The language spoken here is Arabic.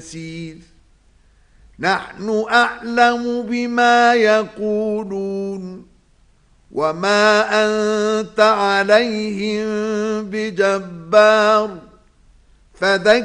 نحن أعلم بما يقولون وما أنت عليهم بجبار فذكر